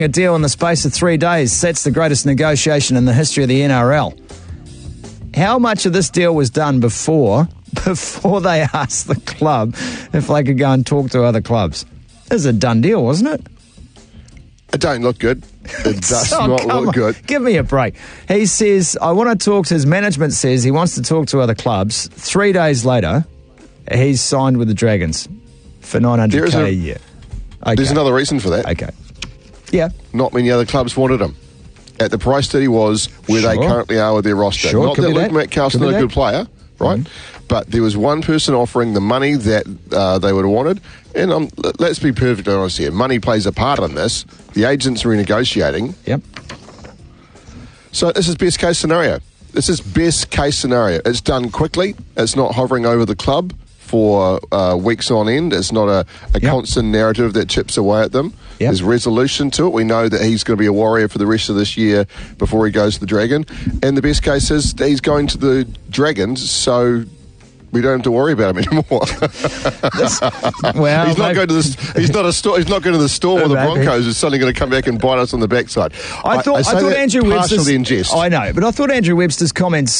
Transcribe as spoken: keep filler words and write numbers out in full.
a deal in the space of three days. That's the greatest negotiation in the history of the N R L. How much of this deal was done before, before they asked the club if they could go and talk to other clubs? It was a done deal, wasn't it? It don't look good. It does Oh, not come look on. good. Give me a break. He says, I want to talk to his management says he wants to talk to other clubs. Three days later, he's signed with the Dragons for nine hundred K There is a, a- year. Okay. There's another reason for that. Okay. Yeah. Not many other clubs wanted him at the price that he was, where they Sure. currently are with their roster. Sure, Not could that be Luke that. Metcalf's Could not be a that. good player, right? Mm-hmm. But there was one person offering the money that uh, they would have wanted. And um, l- let's be perfectly honest here. Money plays a part in this. The agents are renegotiating. Yep. So this is best case scenario. This is best case scenario. It's done quickly. It's not hovering over the club for uh, weeks on end. It's not a, a Yep. constant narrative that chips away at them. Yep. There's resolution to it. We know that he's going to be a Warrior for the rest of this year before he goes to the Dragon. And the best case is that he's going to the Dragons, so we don't have to worry about him anymore. Well, he's not maybe- going to the. He's not a. Sto- he's not going to the Storm or the Maybe. Broncos. Who's suddenly going to come back and bite us on the backside. I thought, I, say thought that Andrew Webster's. partially in jest. I know, but I thought Andrew Webster's comments